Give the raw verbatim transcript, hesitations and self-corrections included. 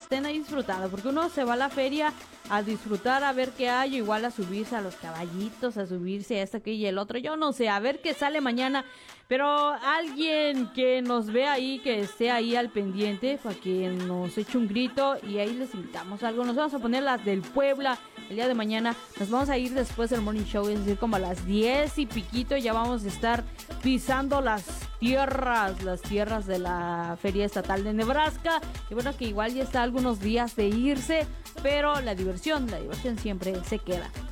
estén ahí disfrutando, porque uno se va a la feria a disfrutar, a ver qué hay, igual a subirse a los caballitos, a subirse a este aquí y el otro, yo no sé, a ver qué sale mañana, pero alguien que nos vea ahí, que esté ahí al pendiente, para que nos eche un grito y ahí les invitamos algo. Nos vamos a poner las del Puebla el día de mañana, nos vamos a ir después del Morning Show, es decir, como a las diez y piquito, ya vamos a estar pisando las tierras, las tierras de la Feria Estatal de Nebraska, y bueno, que igual ya está algunos días de irse, pero la diversión, la diversión siempre se queda.